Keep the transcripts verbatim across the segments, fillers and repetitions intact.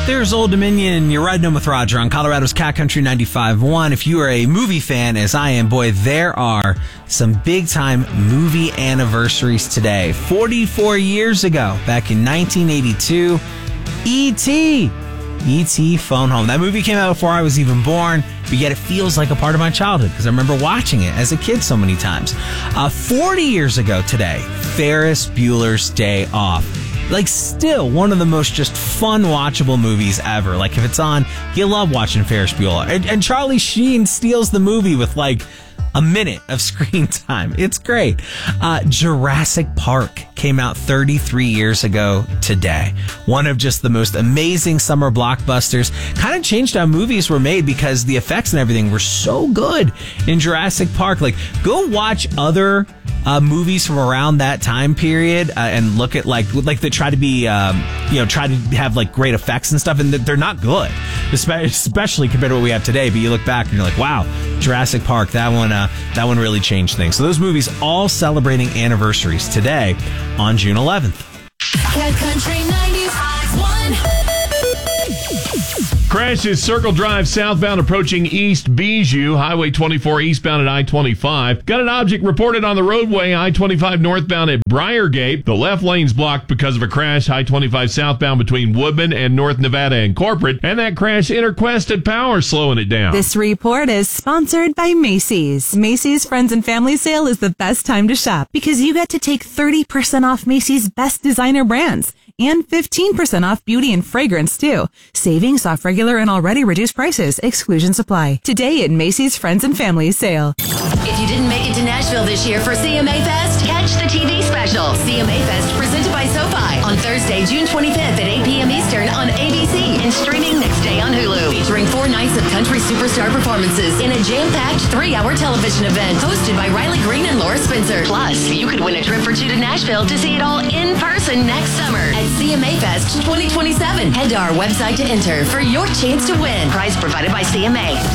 There's Old Dominion. You're riding home with Roger on Colorado's Cat Country ninety-five point one. If you are a movie fan, as I am, boy, there are some big-time movie anniversaries today. forty-four years ago, back in nineteen eighty-two, E T E T Phone Home. That movie came out before I was even born, but yet it feels like a part of my childhood because I remember watching it as a kid so many times. Uh, forty years ago today, Ferris Bueller's Day Off. Like, still one of the most just fun, watchable movies ever. Like, if it's on, you love watching Ferris Bueller. And, and Charlie Sheen steals the movie with, like, a minute of screen time. It's great. Uh, Jurassic Park came out thirty-three years ago today. One of just the most amazing summer blockbusters. Kind of changed how movies were made because the effects and everything were so good in Jurassic Park. Like, go watch other uh, movies from around that time period uh, and look at, like, like they try to be, um, you know, try to have, like, great effects and stuff, and they're not good, especially compared to what we have today. But you look back and you're like, wow, Jurassic Park, that one, uh, that one really changed things. So those movies all celebrating anniversaries today on June eleventh. Cat Country ninety-five point one. Crashes Circle Drive southbound approaching East Bijou, Highway twenty-four eastbound at I twenty-five. Got an object reported on the roadway, I twenty-five northbound at Briargate. The left lane's blocked because of a crash, I twenty-five southbound between Woodman and North Nevada and Corporate. And that crash, Interquest at Power, slowing it down. This report is sponsored by Macy's. Macy's Friends and Family Sale is the best time to shop because you get to take thirty percent off Macy's best designer brands and fifteen percent off beauty and fragrance too. Savings off regular and already reduced prices. Exclusions apply. Today at Macy's Friends and Family Sale. If you didn't make it to Nashville this year for C M A Fest, catch the T V special. C M A Fest presented by SoFi on Thursday, June twenty-fifth at eight p.m. Eastern on A B C and streaming next day on Hulu. Featuring four nights of country superstar performances in a jam-packed three-hour television event hosted by Riley Green and Laura Spencer. Plus, you could win a trip for two to Nashville to see it all in person next summer at C M A Fest twenty twenty-seven. Head to our website to enter for your chance to win. Prize provided by C M A.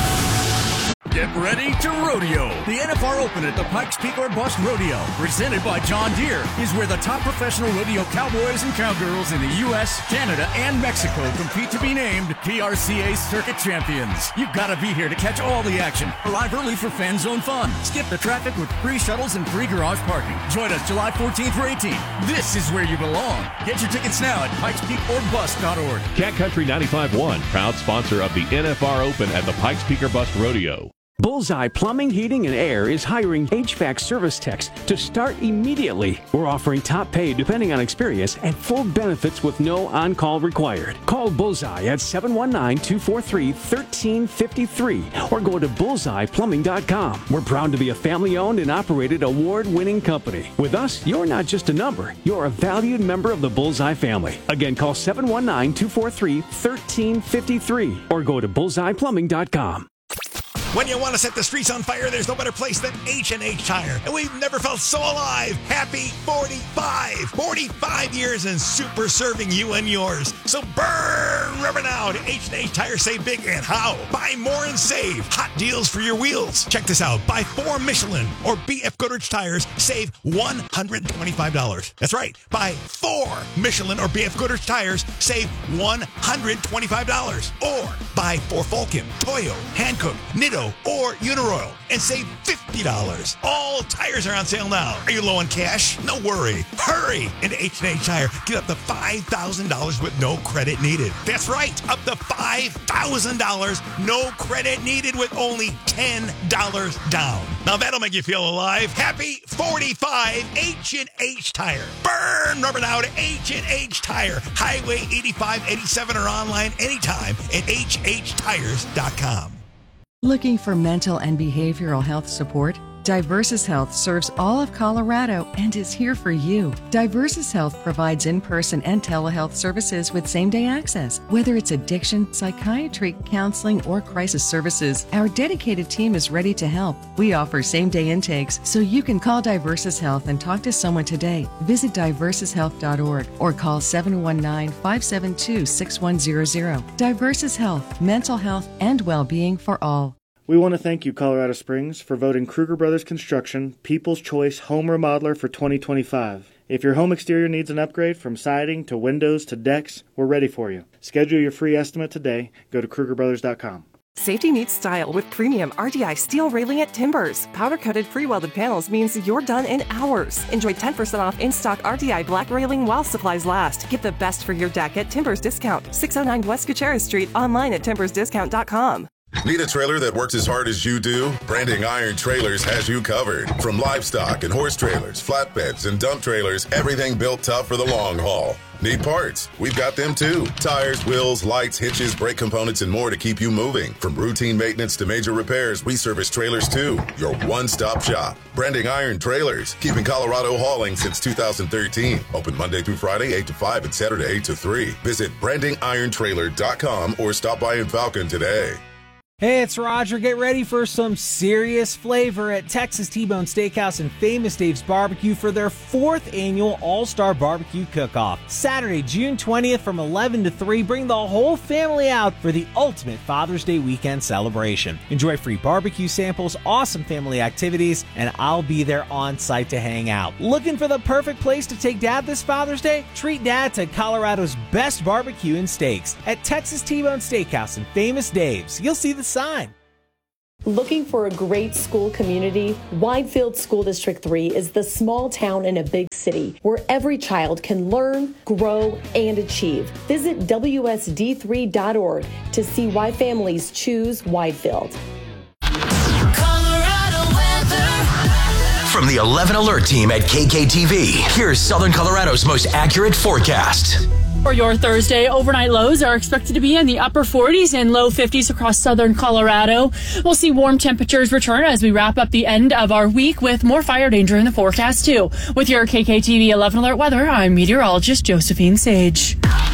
Get ready to rodeo. The N F R Open at the Pikes Peak or Bust Rodeo, presented by John Deere, is where the top professional rodeo cowboys and cowgirls in the U S, Canada, and Mexico compete to be named P R C A Circuit Champions. You've got to be here to catch all the action. Arrive early for fan zone fun. Skip the traffic with free shuttles and free garage parking. Join us July fourteenth through eighteenth. This is where you belong. Get your tickets now at pikes peak or bust dot org. Cat Country ninety-five point one, proud sponsor of the N F R Open at the Pikes Peak or Bust Rodeo. Bullseye Plumbing, Heating, and Air is hiring H V A C service techs to start immediately. We're offering top pay depending on experience and full benefits with no on-call required. Call Bullseye at seven one nine, two four three, one three five three or go to bullseye plumbing dot com. We're proud to be a family-owned and operated award-winning company. With us, you're not just a number, you're a valued member of the Bullseye family. Again, call seven one nine, two four three, one three five three or go to bullseye plumbing dot com. When you want to set the streets on fire, there's no better place than H and H Tire. And we've never felt so alive. Happy forty-five. forty-five years and super serving you and yours. So burn rubber now to H and H Tire. Save big and how? Buy more and save. Hot deals for your wheels. Check this out. Buy four Michelin or B F Goodrich tires. Save one hundred twenty-five dollars. That's right. Buy four Michelin or B F Goodrich tires. Save one hundred twenty-five dollars. Or buy four Vulcan, Toyo, Hankook, Nitto, or Uniroyal and save fifty dollars. All tires are on sale now. Are you low on cash? No worry. Hurry into H and H Tire. Get up to five thousand dollars with no credit needed. That's right. Up to five thousand dollars. No credit needed with only ten dollars down. Now that'll make you feel alive. Happy forty-five. H and H Tire. Burn rubber now to H and H Tire. Highway eighty-five eighty-seven or online anytime at H H tires dot com. Looking for mental and behavioral health support? Diversus Health serves all of Colorado and is here for you. Diversus Health provides in-person and telehealth services with same-day access. Whether it's addiction, psychiatry, counseling, or crisis services, our dedicated team is ready to help. We offer same-day intakes, so you can call Diversus Health and talk to someone today. Visit diversus health dot org or call seven one nine, five seven two, six one zero zero. Diversus Health, mental health and well-being for all. We want to thank you, Colorado Springs, for voting Kruger Brothers Construction People's Choice Home Remodeler for twenty twenty-five. If your home exterior needs an upgrade from siding to windows to decks, we're ready for you. Schedule your free estimate today. Go to Kruger Brothers dot com. Safety meets style with premium R D I steel railing at Timbers. Powder-coated pre-welded panels means you're done in hours. Enjoy ten percent off in-stock R D I black railing while supplies last. Get the best for your deck at Timbers Discount. six oh nine West Gutierrez Street. Online at timbers discount dot com. Need a trailer that works as hard as you do? Branding Iron Trailers has you covered. From livestock and horse trailers, flatbeds, and dump trailers, everything built tough for the long haul. Need parts? We've got them too. Tires, wheels, lights, hitches, brake components, and more to keep you moving. From routine maintenance to major repairs, we service trailers too. Your one-stop shop. Branding Iron Trailers. Keeping Colorado hauling since two thousand thirteen. Open Monday through Friday, eight to five, and Saturday, eight to three. Visit branding iron trailer dot com or stop by in Falcon today. Hey, it's Roger. Get ready for some serious flavor at Texas T-Bone Steakhouse and Famous Dave's Barbecue for their fourth annual All-Star Barbecue Cook-Off. Saturday, June twentieth from eleven to three. Bring the whole family out for the ultimate Father's Day weekend celebration. Enjoy free barbecue samples, awesome family activities, and I'll be there on site to hang out. Looking for the perfect place to take Dad this Father's Day? Treat Dad to Colorado's best barbecue and steaks at Texas T-Bone Steakhouse and Famous Dave's. You'll see the sign. Looking for a great school community? Widefield School District three is the small town in a big city where every child can learn, grow, and achieve. Visit W S D three dot org to see why families choose Widefield. Colorado weather. From the eleven Alert team at K K T V, here's Southern Colorado's most accurate forecast. For your Thursday, overnight lows are expected to be in the upper forties and low fifties across southern Colorado. We'll see warm temperatures return as we wrap up the end of our week with more fire danger in the forecast, too. With your K K T V eleven Alert weather, I'm meteorologist Josephine Sage.